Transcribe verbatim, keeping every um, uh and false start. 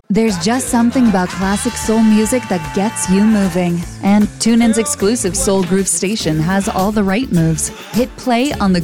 There's just something about classic soul music that gets you moving. And TuneIn's exclusive Soul Groove station has all the right moves. Hit play on the